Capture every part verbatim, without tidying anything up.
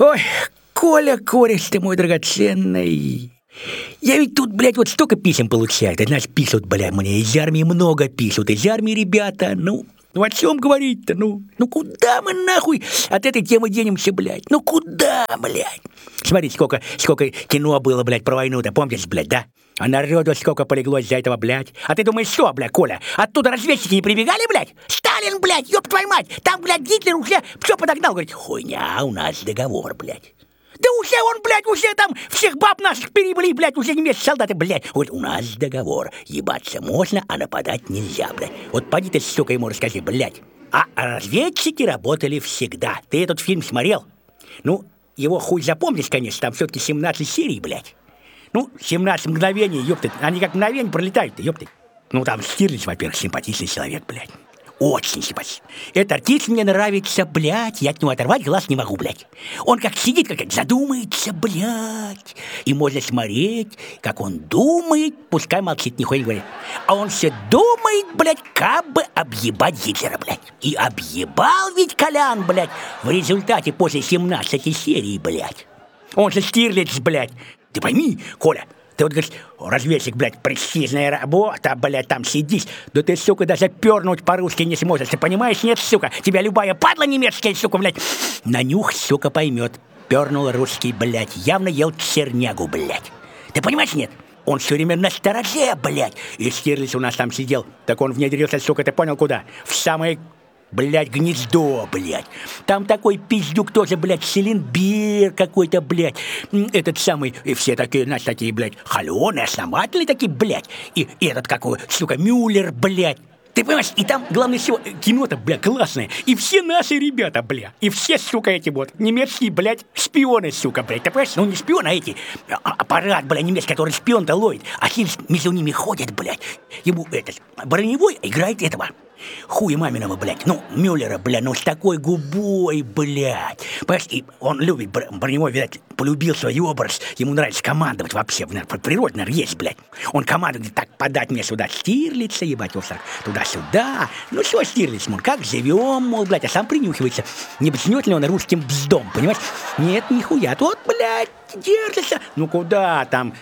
Ой, Коля, кореш ты мой драгоценный. Я ведь тут, блядь, вот столько писем получаю. Ты знаешь, пишут, блядь, мне из армии много пишут. Из армии ребята, ну... Ну о чем говорить-то, ну? Ну куда мы нахуй от этой темы денемся, блядь? Ну куда, блядь? Смотри, сколько, сколько кино было, блядь, про войну-то, помнишь, блядь, да? А народу сколько полегло из-за этого, блядь? А ты думаешь, что, блядь, Коля? Оттуда разведчики не прибегали, блядь? Сталин, блядь, ёб твою мать! Там, блядь, Гитлер уже все подогнал. Говорит, хуйня, у нас договор, блядь. Да уже он, блядь, уже там всех баб наших перебили, блядь, уже немецкие солдаты, блядь. Вот у нас договор. Ебаться можно, а нападать нельзя, блядь. Вот поди ты, сука, ему расскажи, блядь. А разведчики работали всегда. Ты этот фильм смотрел? Ну, его хуй запомнишь, конечно, там все-таки семнадцать серий, блядь. Ну, семнадцать мгновений, ёпты. Они как мгновение пролетают-то, ёпты. Ну, там Штирлиц, во-первых, симпатичный человек, блядь. Очень симпатичный. Этот артист мне нравится, блядь. Я от него оторвать глаз не могу, блядь. Он как сидит, как задумается, блядь. И можно смотреть, как он думает, пускай молчит, нихуя не говорит. А он все думает, блядь, как бы объебать Гитлера, блядь. И объебал ведь Колян, блядь, в результате после семнадцати серий, блядь. Он же Штирлиц, блядь. Ты пойми, Коля, ты вот говоришь, разведчик, блядь, престижная работа, блядь, там сидишь. Да ты, сука, даже пернуть по-русски не сможешь. Ты понимаешь? Нет, сука. Тебя любая падла немецкая, сука, блядь, на нюх, сука, поймет. Пернул русский, блядь, явно ел чернягу, блядь. Ты понимаешь, нет? Он все время на стороже, блядь. И Штирлиц у нас там сидел. Так он внедрился, сука, ты понял, куда? В самое... Блядь, гнездо, блядь. Там такой пиздюк тоже, блядь, Селенбер какой-то, блядь. Этот самый, и все такие, знаешь, такие, блядь, холеные, основатели такие, блядь. И, и этот какой, сука, Мюллер, блядь. Ты понимаешь, и там, главное всего, кино-то, бля, классное. И все наши ребята, бля. И все, сука, эти вот немецкие, блядь, шпионы, сука, блядь. Ты понимаешь? Ну, не шпионы, а эти. А, аппарат, бля, немецкий, который шпион-то ловит. А Хильс между ними ходит, блядь. Ему этот броневой играет этого. Хуя маминого, блядь. Ну, Мюллера, бля, ну с такой губой, блядь. Понимаешь, и он любит, броневой, видать, полюбил свой образ. Ему нравится командовать вообще. По природе, наверное, есть, блядь. Он командует, так, подать мне сюда Штирлица, ебать, вот так, туда-сюда. Ну, что Штирлиц, мол, как живем, мол, блядь, а сам принюхивается. Не бзнет ли он русским бздом, понимаешь? Нет, нихуя. Вот, блядь, держится. Ну, куда там?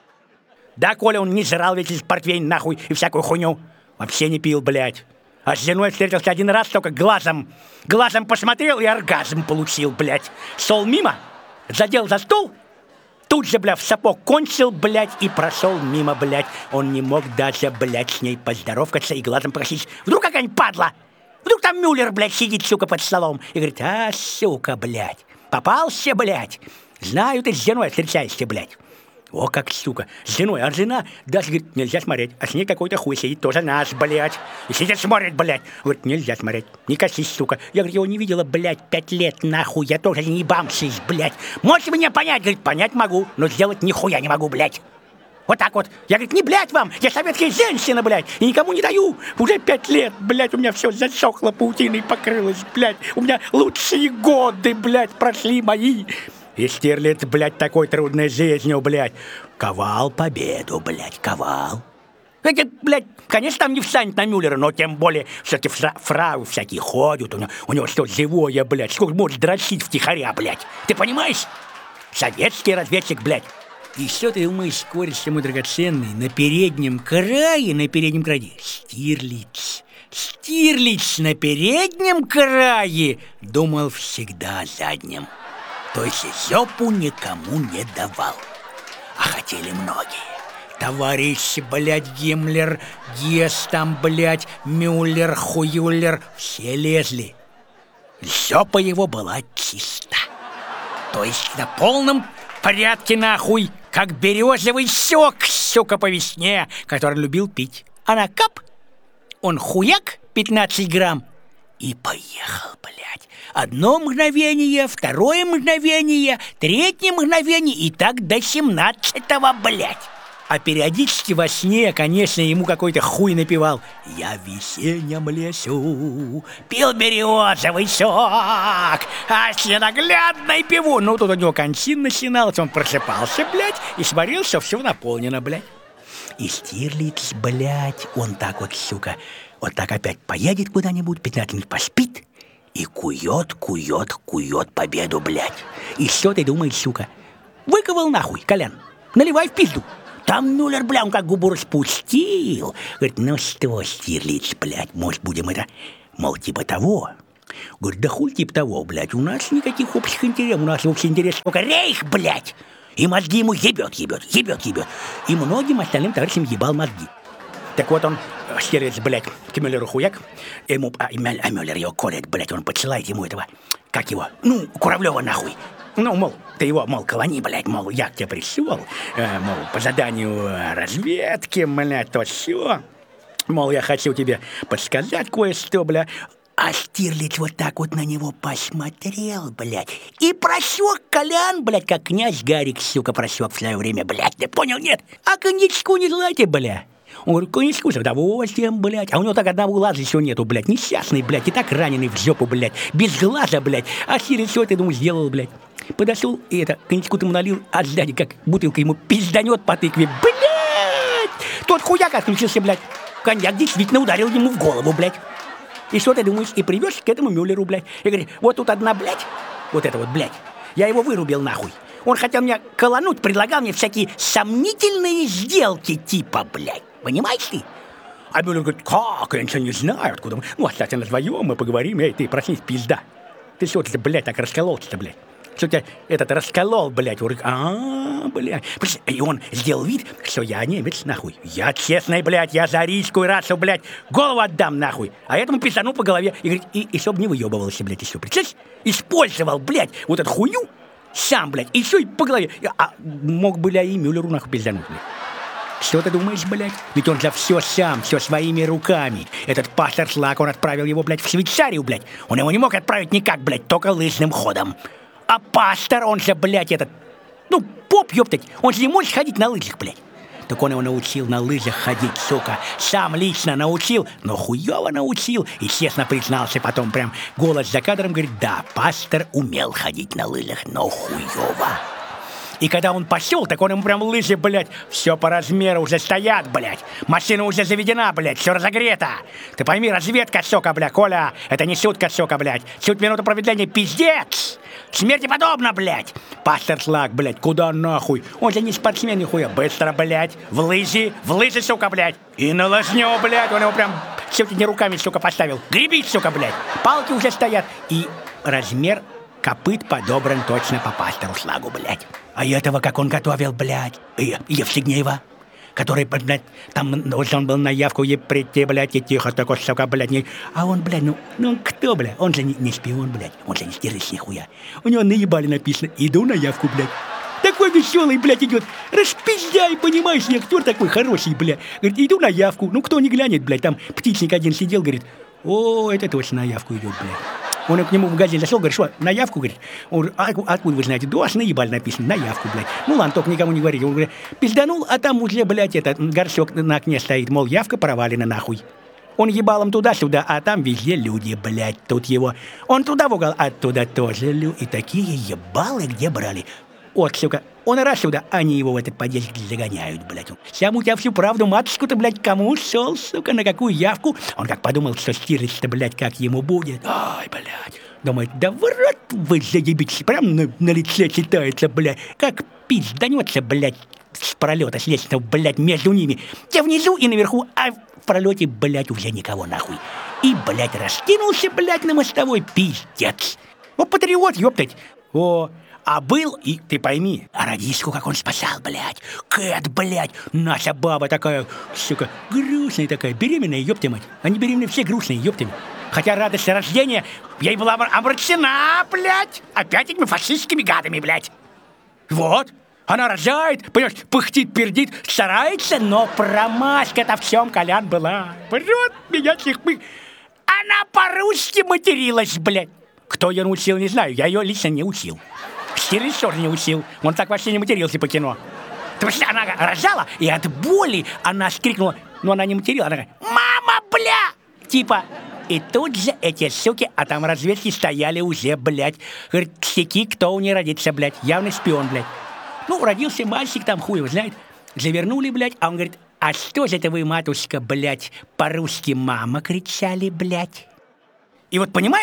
Да, Коля, он не жрал весь портвейн, нахуй, и всякую хуйню. Вообще не пил, блядь. А с женой встретился один раз, только глазом. Глазом посмотрел и оргазм получил, блядь. Шел мимо, задел за стол, тут же, блядь, в сапог кончил, блядь, и прошел мимо, блядь. Он не мог даже, блядь, с ней поздоровкаться и глазом просить. Вдруг какая-нибудь падла? Вдруг там Мюллер, блядь, сидит, сука, под столом. И говорит, а, сука, блядь, попался, блядь. Знаю, ты с женой встречаешься, блядь. О, как, сука, с женой, а жена даже, говорит, нельзя смотреть, а с ней какой-то хуй сидит, тоже наш, блядь. И сидит, смотрит, блядь. Говорит, нельзя смотреть, не косись, сука. Я, говорю, его не видела, блядь, пять лет, нахуй, я тоже не бамсись, блядь. Можете меня понять? Говорит, понять могу, но сделать нихуя не могу, блядь. Вот так вот. Я, говорит, не блядь вам, я советская женщина, блядь, и никому не даю. Уже пять лет, блядь, у меня все засохло, паутиной покрылось, блядь. У меня лучшие годы, блядь, прошли мои. И Штирлиц, блядь, такой трудной жизнью, блядь, ковал победу, блядь, ковал. Эти, блядь, конечно, там не встанет на Мюллера, но тем более все-таки фра фрау всякие ходят, у него, у него что, живое, блядь, сколько может дрочить втихаря, блядь. Ты понимаешь? Советский разведчик, блядь. И что ты думаешь, кореш мой драгоценный, на переднем крае, на переднем крае, Штирлиц. Штирлиц на переднем крае думал всегда о заднем. То есть зёпу никому не давал. А хотели многие. Товарищ, блядь, Гиммлер, Гесс там, блядь, Мюллер, Хуюллер. Все лезли. Зёпа его была чиста. То есть на полном порядке, нахуй, как березовый сок, сука, по весне, который любил пить. Она кап, он хуяк, пятнадцать грамм, и поехал, блядь. Одно мгновение, второе мгновение, третье мгновение, и так до семнадцатого, блядь. А периодически во сне, конечно, ему какой-то хуй напевал. Я в весеннем лесу пил березовый сок, а с ненаглядной пиву. Ну, тут у него кончин начиналась, он просыпался, блядь, и смотрел, что все наполнено, блядь. И Штирлиц, блядь, он так вот, сука, вот так опять поедет куда-нибудь, пятнадцать минут поспит, и кует, кует, кует победу, блядь. И что ты думаешь, сука? Выковал нахуй, Колян, наливай в пизду. Там Мюллер, бля, он как губу распустил. Говорит, ну что, Штирлиц, блядь, может, будем это, мол, типа того. Говорит, да хуй типа того, блядь, у нас никаких общих интересов, у нас общий интерес только рейх, блядь. И мозги ему ебет, ебет, ебет, ебет. И многим остальным товарищам ебал мозги. Так вот он, Штирлиц, блядь, к Мюллеру хуяк, ему, а, а Мюллер его колет, блядь, он подсылает ему этого, как его, ну, Куравлева нахуй. Ну, мол, ты его, мол, колони, блядь, мол, я к тебе пришел, э, мол, по заданию разведки, блядь, то все. Мол, я хочу тебе подсказать кое-что, бля. А Штирлиц вот так вот на него посмотрел, блядь, и просек Колян, блядь, как князь Гарик, сука, просек в свое время, блядь, ты понял, нет? А коньячку не желаете, бля? Он говорит, коньячку с удовольствием, блядь. А у него так одного глаза еще нету, блядь, несчастный, блядь, и так раненый в жопу, блядь, без глаза, блядь. А Штирлиц, что ты, думаешь, сделал, блядь? Подошел и это, коньячку ему налил, а сзади как бутылка ему пизданет по тыкве, блядь! Тот хуяк отключился, блядь. Коньяк действительно ударил ему в голову, блядь. И что ты думаешь, и привез к этому Мюллеру, блядь. И говорит, вот тут одна, блядь, вот это вот, блядь, я его вырубил нахуй. Он хотел меня колонуть, предлагал мне всякие сомнительные сделки типа, блядь. Понимаешь ты? А Мюллер говорит, как, я ничего не знаю, откуда. Ну, оставьте нас вдвоем, мы поговорим. Эй, ты, проснись, пизда. Ты что ты, блядь, так раскололся-то, блядь? Что тебя этот расколол, блядь, урык. А, блядь. И он сделал вид, что я немец, нахуй. Я честный, блядь, я за рийскую расу, блядь, голову отдам, нахуй. А этому пиздану по голове. И говорит, и, и чтоб не выебывался, блядь, еще. Представляешь? Использовал, блядь, вот эту хуйню сам, блядь, и еще и по голове. А мог, блядь, и Мюллеру, нахуй, пиздануть, блядь. Что ты думаешь, блядь? Ведь он за все сам, все своими руками. Этот пастор Слак, он отправил его, блядь, в Швейцарию, блядь. Он его не мог отправить никак, блядь, только лыжным ходом. А пастор, он же, блядь, этот, ну, поп, ёптать, он же не может ходить на лыжах, блядь. Так он его научил на лыжах ходить, сука. Сам лично научил, но хуёво научил. И честно признался потом, прям голос за кадром, говорит, да, пастор умел ходить на лыжах, но хуёво. И когда он пошел, так он ему прям лыжи, блядь, все по размеру уже стоят, блядь. Машина уже заведена, блядь, все разогрето. Ты пойми, разведка, сука, блядь, Коля, это не шутка, сука, блядь. Чуть минуту промедления, пиздец. Смерти подобно, блядь. Пастор Слак, блядь, куда нахуй? Он же не спортсмен, нихуя. Быстро, блядь, в лыжи, в лыжи, сука, блядь. И на лыжню, блядь, он его прям чуть не руками, сука, поставил. Греби, сука, блядь. Палки уже стоят. И размер копыт подобран точно по пастору Слагу, блядь. А этого, как он готовил, блядь, и Евстигнеева, который, блядь, там должен был на явку ей прийти, блядь, и тихо такой, сука, блядь, не... А он, блядь, ну, ну кто, блядь? Он же не, не шпион, блядь, он же не Штирлиц нихуя. У него наебали написано, иду на явку, блядь. Такой веселый, блядь, идет, распиздяй, понимаешь, актер такой хороший, блядь. Говорит, иду на явку, ну кто не глянет, блядь, там птичник один сидел, говорит, о, это точно на явку идет, блядь. Он к нему в магазин зашел, говорит, что, на явку, говорит? Он говорит, а откуда вы знаете? Да, аж наебали написано, на явку, блядь. Ну ладно, только никому не говорите. Он говорит, пизданул, а там уже, блядь, этот горшок на окне стоит, мол, явка провалена нахуй. Он ебалом туда-сюда, а там везде люди, блядь, тут его. Он туда в угол, оттуда тоже люди. И такие ебалы где брали? Вот, сука, он раз сюда, они его в этот подъезд загоняют, блядь. Сам у тебя всю правду, матушку-то, блядь, кому шел, сука, на какую явку? Он как подумал, что Штирлиц-то, блядь, как ему будет. Ай, блядь. Думает, да в рот вы заебитесь, прям на, на лице читается, блядь. Как пизданется, блядь, с пролета, с лестницы, блядь, между ними. Те внизу и наверху, а в пролете, блядь, уже никого нахуй. И, блядь, раскинулся, блядь, на мостовой, пиздец. О, патриот, ёптать. О, а был, и ты пойми, а радистку как он спасал, блядь. Кэт, блядь, наша баба такая, сука, грустная такая, беременная, ёпта мать. Они беременные все грустные, ёпта мать. Хотя радость рождения ей была омрачена, блядь, опять этими фашистскими гадами, блядь. Вот, она рожает, понимаешь, пыхтит, пердит, старается, но промашка-то в всем, Колян, была. Врет меня всех мы. Она по-русски материлась, блядь. Кто ее научил, не знаю, я ее лично не учил. Штирлиц тоже не учил, он так вообще не матерился по кино. Потому что она рожала, и от боли она скрикнула, но она не материла, она говорит, мама, бля! Типа, и тут же эти суки, а там разведки стояли уже, блядь. Говорит, ксяки, кто у нее родится, блядь, явный шпион, блядь. Ну, родился мальчик, там хуй его знает. Завернули, блядь, а он говорит, а что же это вы, матушка, блядь, по-русски мама кричали, блядь? И вот понимаешь,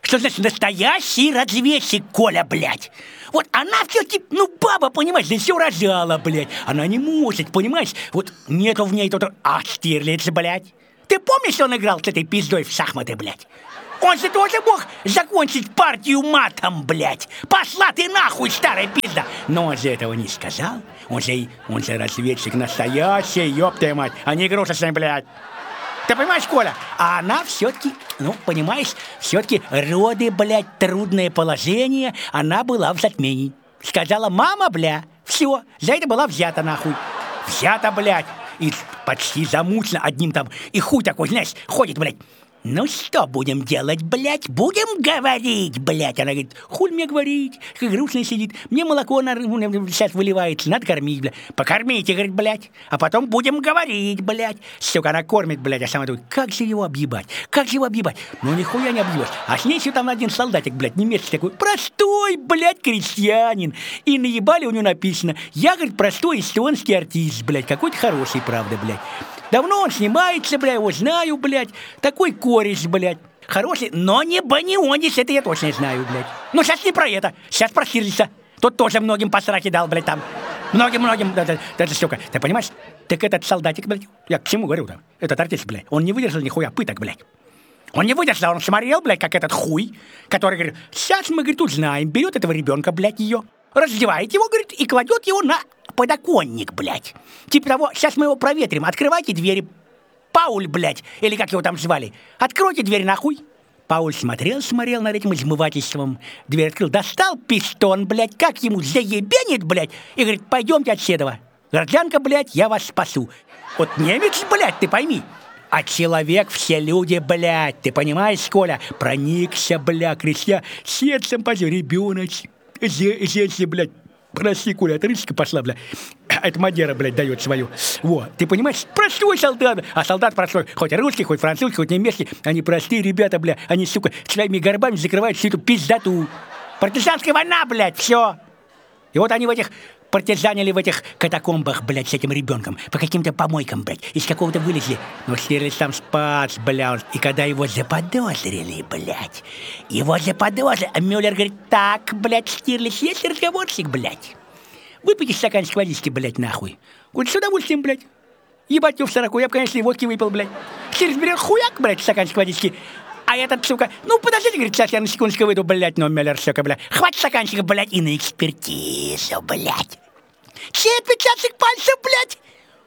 Что значит настоящий разведчик, Коля, блядь? Вот она все-таки, ну, баба, понимаешь, да все рожала, блядь. Она не может, понимаешь? Вот нету в ней тут... А, Штирлиц, блядь. Ты помнишь, что он играл с этой пиздой в шахматы, блядь? Он же тоже мог закончить партию матом, блядь. Пошла ты нахуй, старая пизда. Но он же этого не сказал. Он же, он же разведчик настоящий, ёб твою мать, а не игрушечный, блядь. Ты понимаешь, Коля? А она все-таки, ну, понимаешь, все-таки роды, блядь, трудное положение, она была в затмении. Сказала: мама, бля, все, за это была взята, нахуй. Взята, блядь. И почти замучена одним там. И хуй такой, знаешь, ходит, блядь. Ну что будем делать, блядь? Будем говорить, блядь. Она говорит: хуй мне говорить, как грустно сидит. Мне молоко на... сейчас выливается, надо кормить, блядь. Покормите, говорит, блядь. А потом будем говорить, блядь. Сука, она кормит, блядь, а сама думает: как же его объебать? Как же его объебать? Ну нихуя не объебать. А с ней еще там один солдатик, блядь, немецкий такой, простой, блядь, крестьянин. И наебали у него написано: я, говорит, простой эстонский артист, блядь. Какой-то хороший, правда, блядь. Давно он снимается, бля, его знаю, блядь. Такой кореш, блядь. Хороший, но не банионис, это я точно знаю, блядь. Ну, сейчас не про это, сейчас про Штирлица. Тот тоже многим по сраке дал, блядь, там. Многим-многим, да, да, да, сука. Ты понимаешь? Так этот солдатик, блядь, я к чему говорю там? Этот артист, блядь, он не выдержал нихуя пыток, блядь. Он не выдержал, он смотрел, блядь, как этот хуй, который говорит: сейчас мы, говорит, узнаем, берет этого ребенка, блядь, ее, раздевает его, говорит, и кладет его на подоконник, блядь. Типа того: сейчас мы его проветрим, открывайте двери. Пауль, блядь, или как его там звали, откройте дверь, нахуй. Пауль смотрел, смотрел над этим измывательством. Дверь открыл, достал пистон, блядь, как ему заебенит, блядь, и говорит: пойдемте отседова. Гражданка, блядь, я вас спасу. Вот немец, блядь, ты пойми. А человек все люди, блядь, ты понимаешь, Коля? Проникся, бля, крестья, сердцем позор, ребенок, женщина, блядь. Прости, Коля, это рычка пошла, бля. Это Мадера, блядь, дает свою. Вот, ты понимаешь, простой солдат. А солдат простой, хоть русский, хоть французский, хоть немецкий. Они простые ребята, бля. Они, сука, своими горбами закрывают всю эту пиздату. Партизанская война, блядь, все. И вот они в этих партизанили в этих катакомбах, блядь, с этим ребенком. По каким-то помойкам, блядь. Из какого-то вылезли. Но Штирлиц там спас, бля. И когда его заподозрили, блядь. Его заподозрили. А Мюллер говорит: так, блядь, Штирлиц, есть разговорчик, блядь. Выпейте стаканчик водички, блядь, нахуй. Говорит: с удовольствием, блядь. Ебать его в сороку, я бы, конечно, и водки выпил, блядь. Штирлиц берет хуяк, блядь, стаканчик водички. А этот, сука: ну, подождите, говорит, сейчас я на секундочку выйду, блядь, но Мюллер, сука, блядь. Хватит стаканчика, блядь, и на экспертизу, блядь. Чей отпечаток пальцев, блядь?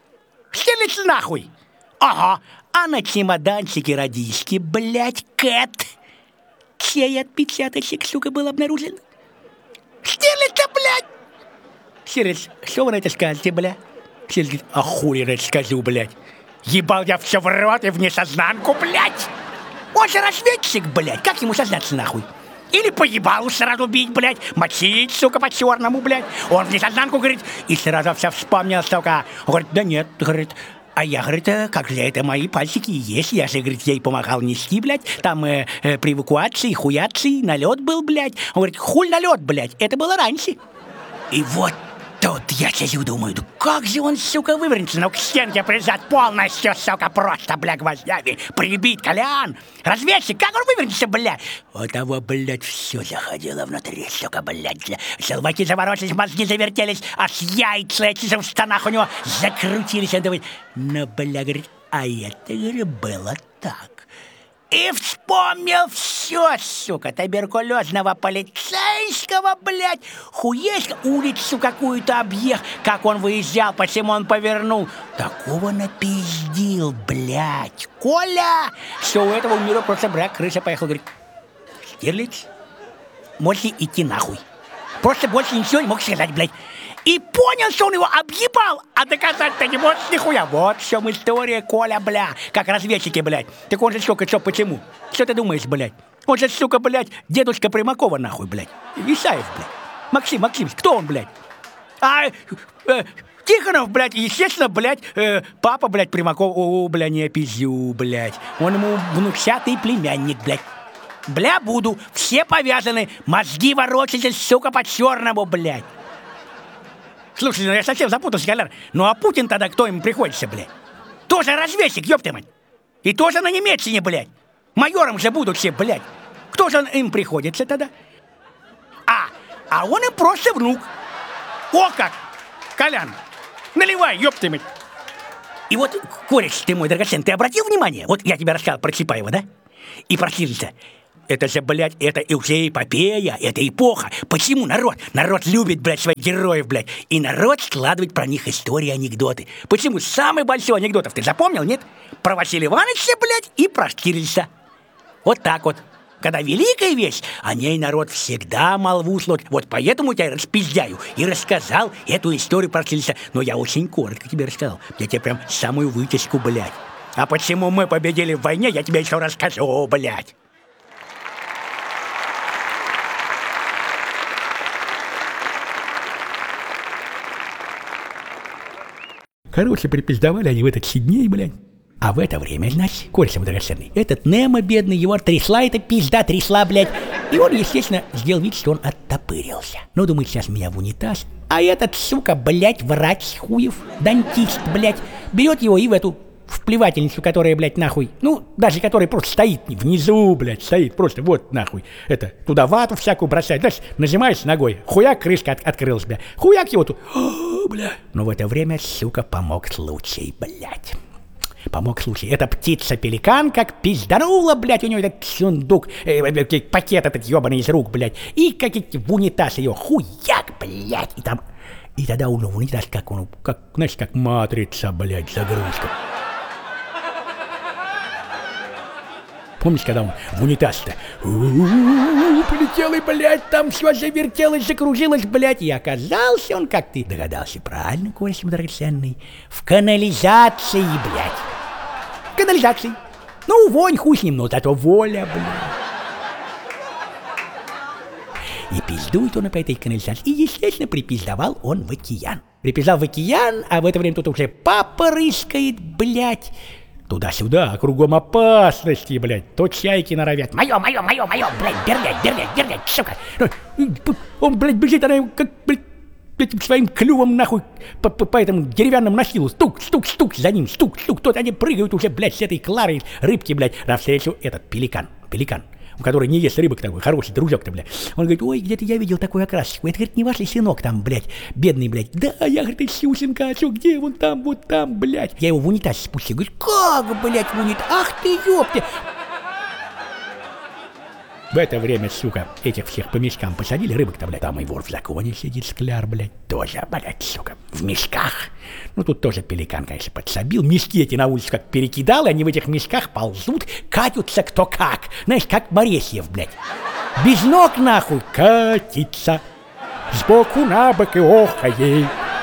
Штирлиц нахуй. Ага. А на чемоданчике радистки, блядь, Кэт. Чей отпечаточек, сука, был обнаружен? Штирлица, блядь. Штирлиц, что вы на это скажете, блядь? Штирлиц: а хуй я скажу, блядь. Ебал я все в рот и в несознанку, блядь. Он же разведчик, блядь. Как ему сознаться, нахуй? Или поебалу сразу бить, блядь, мочить, сука, по-черному, блядь. Он в несознанку, говорит, и сразу все вспомнил, сука. Он говорит: да нет, говорит, а я, говорит, как же это мои пальчики и есть. Я же, говорит, ей помогал нести, блядь. Там э, э, при эвакуации, хуяции, налет был, блядь. Он говорит: хуй налет, блядь, это было раньше. И вот тут я сижу, думаю: да как же он, сука, вывернется? Ну, к стенке прижать полностью, сука, просто, бля, гвоздями прибить, Колян. Разведчик, как он вывернется, бля? У того, блядь, все заходило внутри, сука, блядь. Желваки заворочились, мозги завертелись, аж яйца эти в штанах у него закрутились. Он думает: ну, бля, говорит, а это, говорит, было так. И вспомнил все, сука, туберкулезного полицейского, блядь, хуеська, улицу какую-то объехал, как он выезжал, почему он повернул. Такого напиздил, блядь, Коля, что у этого у мира просто брак, крыша поехал, говорит: Штирлиц, можете идти нахуй. Просто больше ничего не мог сказать, блядь. И понял, что он его объебал, а доказать-то не может нихуя. Вот в чем история, Коля, бля, как разведчики, блядь. Так он же, сука, что, почему? Что ты думаешь, блядь? Он же, сука, блядь, дедушка Примакова, нахуй, блядь. Исаев, блядь. Максим, Максим, кто он, блядь? А, э, Тихонов, блядь, естественно, блядь, э, папа, блядь, Примаков, о, бля, не пизю, блядь. Он ему внучатый племянник, блядь. Бля, буду, все повязаны, мозги ворочаются, сука, по-черному, блядь. Слушай, ну я совсем запутался, Колян. Ну а Путин тогда кто ему приходится, блядь? Тоже разведчик, ёпта мать. И тоже на немецкине, блядь. Майором же будут все, блядь. кто же он им приходится тогда? А, а он им просто внук. О как! Колян, наливай, ёпты мать. И вот, кореш ты мой драгоценный, ты обратил внимание? Вот я тебе рассказал про Чапаева, да? И про Штирлица. Это же, блядь, это уже эпопея, это эпоха. Почему народ? Народ любит, блядь, своих героев, блядь. И народ складывает про них истории, анекдоты. Почему? Самый большой анекдотов ты запомнил, нет? Про Василия Ивановича, блядь, и про Штирлица. Вот так вот. Когда великая вещь, о ней народ всегда молву слот. Вот поэтому я распиздяю и рассказал эту историю про Штирлица. Но я очень коротко тебе рассказал. Я тебе прям самую вытяжку, блядь. А почему мы победили в войне, я тебе еще расскажу, блядь. Короче, припиздовали они в этот дней, блядь. А в это время, значит, кореш ему драгоценный, этот Немо, бедный, его трясла эта пизда, трясла, блядь. И он, естественно, сделал вид, что он оттопырился. Ну, думает, сейчас меня в унитаз. А этот, сука, блядь, врач хуев, дантист, блядь, берет его и в эту вплевательницу, которая, блядь, нахуй, ну, даже которая просто стоит внизу, блядь, стоит, просто вот, нахуй, это, туда вату всякую бросает, знаешь, нажимаешь ногой, хуяк, крышка от, открылась, бля, хуяк его тут, о, бля. Но в это время, сука, помог случай, блядь. Помог случай. Эта птица-пеликан как пизданула, блядь, у нее этот сундук, э, пакет этот ебаный из рук, блядь, и как эти в унитаз ее, хуяк, блядь, и там, и тогда он в унитаз, как он, как, знаешь, как матрица, блядь, загрузка. Помнишь, когда он в унитаз-то полетел и, блядь, там все завертелось, закружилось, блядь, и оказался он, как ты догадался, правильно, кореш драгоценный, в канализации, блядь. В канализации. Ну, вонь, хуй с ним, но зато воля, блядь. И пиздует он по этой канализации. И, естественно, припиздовал он в океан. Припиздал в океан, а в это время тут уже папа рыскает, блядь. Туда-сюда, кругом опасности, блядь. То чайки норовят. Мое, мое, мое, мое, блядь, дергать, дергать, дергать, сука. Он, блядь, бежит, она как, блядь, этим своим клювом, нахуй, по, по, по этому деревянному настилу. Стук, стук, стук за ним, стук, стук. Тут они прыгают уже, блядь, с этой Кларой, рыбки, блядь, навстречу этот пеликан, пеликан. У которой не ест рыбок такой, хороший дружок-то, блядь. Он говорит, ой, где-то я видел такую окраску. Это, говорит, не ваш ли сынок там, блядь, бедный, блядь. Да, я, говорит, ищу сынка, а что, где он там, вот там, блядь. Я его в унитаз спустил. Говорит, как, блядь, в унитаз? Ах ты, ёпты. В это время, сука, этих всех по мешкам посадили, рыбок-то, блядь. Там и вор в законе сидит, Скляр, блядь. Тоже, блядь, сука, в мешках. Ну, тут тоже пеликан, конечно, подсобил. Мешки эти на улице как перекидал, и они в этих мешках ползут, катятся кто как. Знаешь, как Моресьев, блядь. Без ног, нахуй, катится. Сбоку на бок и охает.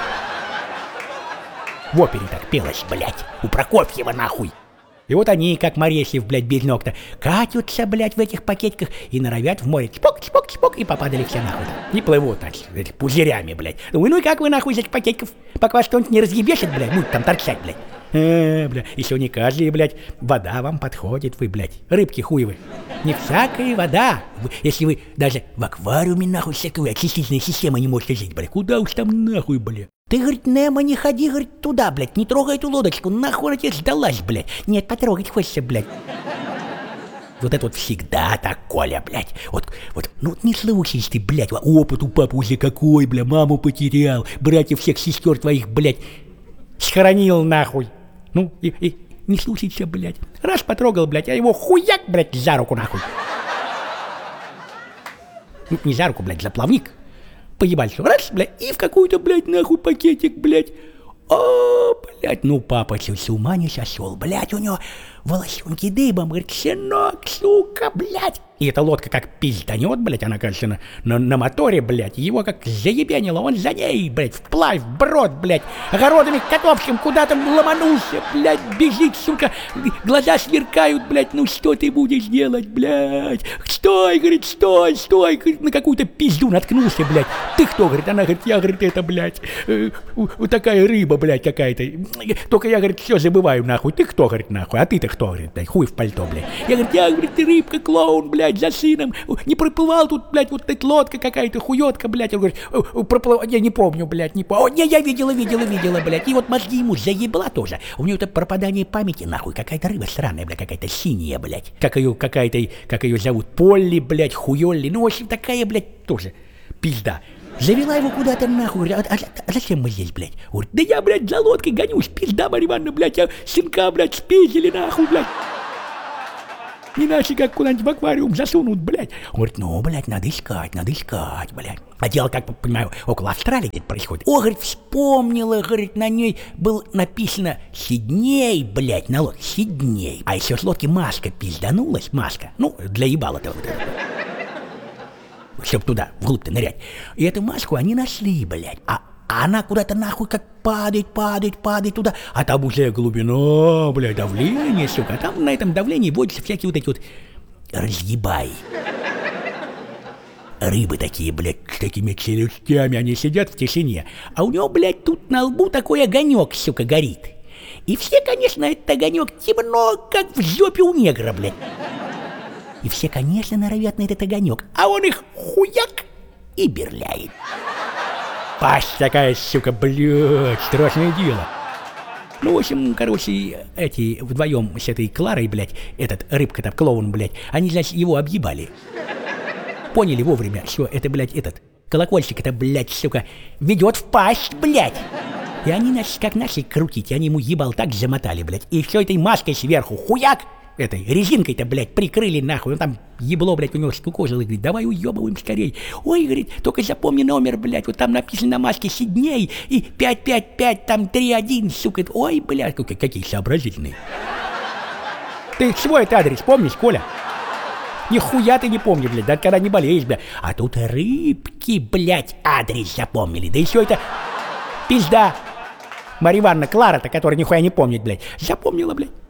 В опере так пелось, блядь, у Прокофьева, нахуй. И вот они, как Моресьев, блядь, без ног-то, катятся, блядь, в этих пакетиках и норовят в море. Чпок, чпок, чпок, и попадали все нахуй. И плывут, значит, этих пузырями, блядь. Думаю, ну и как вы нахуй из этих пакетиков? Пока вас кто-нибудь не разъебешит, блядь, будет там торчать, блядь. Э, бля, еще не каждый, блядь, вода вам подходит, вы, блядь, рыбки хуевы. Не всякая вода. Вы, если вы даже в аквариуме, нахуй, с такой очистительной системой не можете жить, блядь, куда уж там нахуй, блядь. Ты, говорит, Немо, не ходи, говорит, туда, блядь, не трогай эту лодочку, нахуй она тебе сдалась, блядь. Нет, потрогать хочется, блядь. Вот это вот всегда так, Коля, блядь. Вот, вот, ну не слушайся ты, блядь, опыт у папы уже какой, бля, маму потерял, братьев всех сестер твоих, блядь, схоронил, нахуй. Ну, и, и не слушайся, блядь. Раз потрогал, блядь, а его хуяк, блядь, за руку, нахуй. Ну, не за руку, блядь, за плавник. Поебали все, раз, блядь, и в какой-то, блядь, нахуй пакетик, блядь. О, блядь, ну папа чуть с ума не сошел, блядь, у него волосенки дыбом, говорит, сынок, сука, блядь. И эта лодка как пизданет, блядь, она, кажется, на, на, на моторе, блядь, его как заебенило, он за ней, блядь, вплавь, вброд, блядь, огородами Котовским куда-то ломанулся, блядь, бежит, сука, глаза сверкают, блядь, ну что ты будешь делать, блядь, стой, говорит, стой, стой, говорит, на какую-то пизду наткнулся, блядь, ты кто, говорит, она, говорит, я, говорит, это, блядь, э, вот такая рыба, блядь, какая-то, только я, говорит, все забываю, нахуй. Ты кто, говорит, нахуй? А ты-то кто, говорит, блядь, хуй в пальто, блядь. Я, говорит, я, говорит, ты рыбка, клоун, блядь, за сыном. Не проплывал тут, блядь, вот эта лодка какая-то, хуётка, блядь. Он говорит, проплывал, я не помню, блядь, не помню. Не, я видела, видела, видела, блядь. И вот мозги ему заебла тоже. У него это пропадание памяти, нахуй. Какая-то рыба сраная, блядь, какая-то синяя, блядь. Как ее, какая-то, как ее зовут, Полли, блядь, хуёлли. Ну, в общем, такая, блядь, тоже пизда. Завела его куда-то нахуй, говорит, а, а, а зачем мы здесь, блядь? Говорит, да я, блядь, за лодкой гонюсь, пизда, Марья Ивановна, блядь, я щенка, блядь, спиздили нахуй, блядь. Иначе как куда-нибудь в аквариум засунут, блядь. Он говорит, ну, блядь, надо искать, надо искать, блядь. А дело, как понимаю, около Австралии где-то происходит. О, говорит, вспомнила, говорит, на ней было написано Сидней, блядь, на лодке, Сидней. А еще с лодки маска пизданулась, маска, ну, для ебала-то вот это. Чтоб туда, вглубь-то нырять. И эту маску они нашли, блядь. А она куда-то нахуй как падает, падает, падает туда. А там уже глубина, блядь, давление, сука. А там на этом давлении водятся всякие вот эти вот разъебаи. Рыбы такие, блядь, с такими челюстями. Они сидят в тишине. А у него, блядь, тут на лбу такой огонек, сука, горит. И все, конечно, этот огонек темно, как в жопе у негра, блядь. И все, конечно, норовят на этот огонек, а он их хуяк и берляет. Пасть такая, сука, блядь, страшное дело. Ну, в общем, короче, эти вдвоем с этой Кларой, блядь, этот рыбка-то, клоун, блядь, они, значит, его объебали. Поняли вовремя, что это, блядь, этот колокольчик, это, блядь, сука, ведет в пасть, блядь. И они, значит, как начали крутить, они ему ебал так замотали, блядь, и все этой маской сверху хуяк. Этой резинкой-то, блядь, прикрыли нахуй. Он там ебло, блядь, у него скукожило. Говорит, давай уебываем скорей. Ой, говорит, только запомни номер, блядь. Вот там написано на маске Сидней и пять пять пять, там три один, сука. Ой, блядь, какие сообразительные. Ты свой этот адрес помнишь, Коля? Нихуя ты не помнишь, блядь, да когда не болеешь, блядь. А тут рыбки, блядь, адрес запомнили. Да еще это пизда Марья Ивановна Клара-то, которая нихуя не помнит, блядь. Запомнила, блядь.